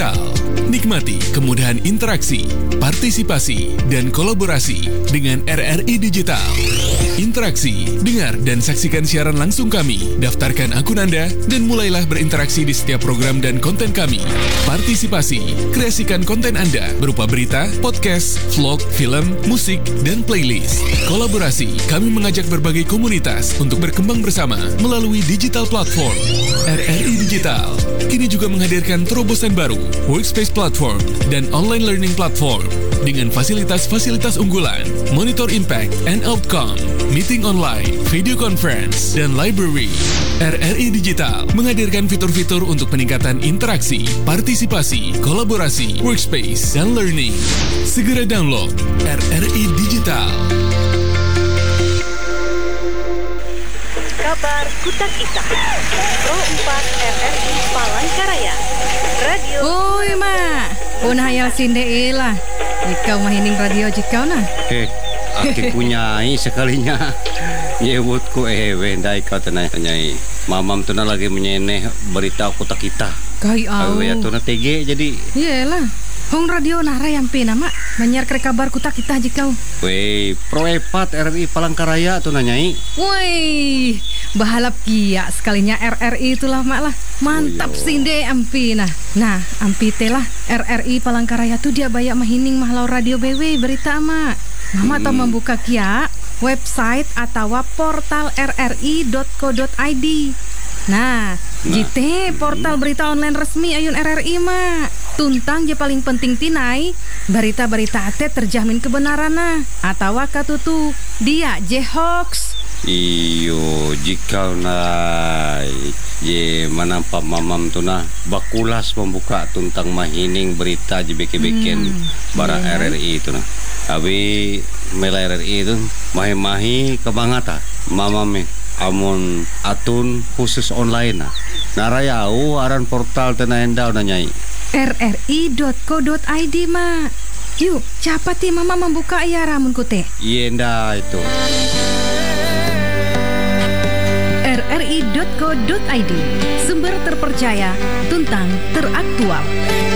Digital. Nikmati kemudahan interaksi, partisipasi, dan kolaborasi dengan RRI Digital. Interaksi, dengar dan saksikan siaran langsung kami, daftarkan akun Anda, dan mulailah berinteraksi di setiap program dan konten kami. Partisipasi, kreasikan konten Anda berupa berita, podcast, vlog, film, musik, dan playlist. Kolaborasi, kami mengajak berbagai komunitas untuk berkembang bersama melalui digital platform. RRI Digital kini juga menghadirkan terobosan baru, workspace platform, dan online learning platform dengan fasilitas-fasilitas unggulan, monitor impact and outcome, meeting online, video conference, dan library. RRI Digital menghadirkan fitur-fitur untuk peningkatan interaksi, partisipasi, kolaborasi, workspace, dan learning. Segera download RRI Digital. Kabar Kutak Ita Pro 4 RRI Palangkaraya Radio. Oi mak, punah hayal sinde lah. Ikau mahining radio jikau nah. Aki punyai sekalinya. Nyebutku wendai kau tenai. Mamam tu na lagi menyeneh berita Kutak Ita. Kai au. Ya tu na TG jadi. Iyalah. Hong radio nara yang pena mak menyiar kabar Kutak Ita jikau. Wei, Pro 4 RRI Palangkaraya tu nanyai. Woi, bahalap kia sekalinya RRI itulah mak lah. Mantap sinde ampi nah. Nah, ampi telah RRI Palangkaraya tu dia banyak mahining mahlau radio BW berita mak. Mama tau membuka kia website atau portal rri.co.id. Nah, jite portal berita online resmi ayun RRI mak. Tuntang je paling penting tinai berita-berita ate terjamin kebenaran nah. Atau katutu dia je hoax. Iyo, jika nai ye manampak mamam tu nah bakulas membuka tuntang mahining berita je bikin barang RRI itu nah. Abi mela RRI itu mahi-mahi kebangata mamam amun atun khusus online nah. Narayau aran portal tenaendau nanyai. rri.co.id mak. Yuk, capati mama membuka ya ramun kute. Yenda itu. rri.co.id, sumber terpercaya, tuntang teraktual.